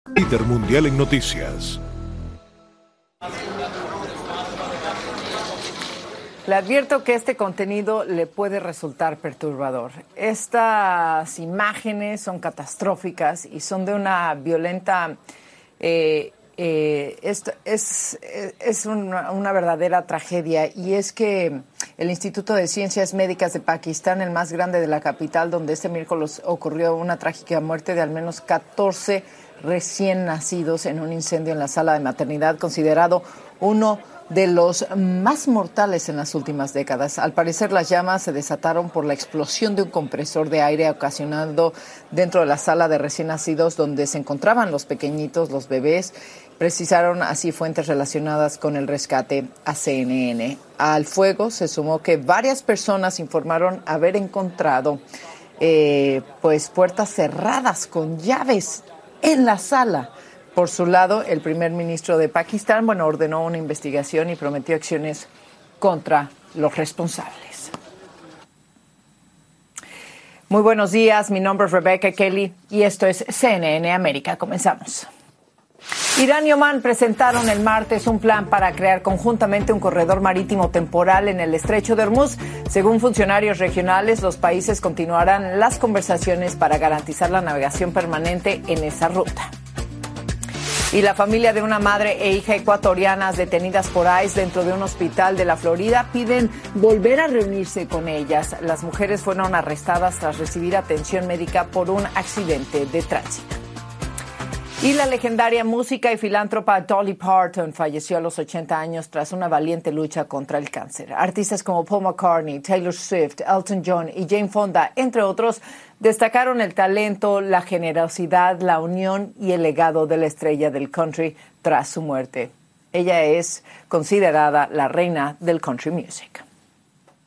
Líder mundial en noticias. Le advierto que este contenido le puede resultar perturbador. Estas imágenes son catastróficas y son de una violenta... Esto es una verdadera tragedia, y es que el Instituto de Ciencias Médicas de Pakistán, el más grande de la capital, donde este miércoles ocurrió una trágica muerte de al menos 14 recién nacidos en un incendio en la sala de maternidad, considerado uno de los más mortales en las últimas décadas. Al parecer, las llamas se desataron por la explosión de un compresor de aire ocasionado dentro de la sala de recién nacidos donde se encontraban los pequeñitos, los bebés. Precisaron así fuentes relacionadas con el rescate a CNN. Al fuego se sumó que varias personas informaron haber encontrado puertas cerradas con llaves en la sala. Por su lado, el primer ministro de Pakistán, ordenó una investigación y prometió acciones contra los responsables. Muy buenos días, mi nombre es Rebecca Kelly y esto es CNN América. Comenzamos. Irán y Omán presentaron el martes un plan para crear conjuntamente un corredor marítimo temporal en el estrecho de Hormuz. Según funcionarios regionales, los países continuarán las conversaciones para garantizar la navegación permanente en esa ruta. Y la familia de una madre e hija ecuatorianas detenidas por ICE dentro de un hospital de la Florida piden volver a reunirse con ellas. Las mujeres fueron arrestadas tras recibir atención médica por un accidente de tránsito. Y la legendaria música y filántropa Dolly Parton falleció a los 80 años tras una valiente lucha contra el cáncer. Artistas como Paul McCartney, Taylor Swift, Elton John y Jane Fonda, entre otros, destacaron el talento, la generosidad, la unión y el legado de la estrella del country tras su muerte. Ella es considerada la reina del country music.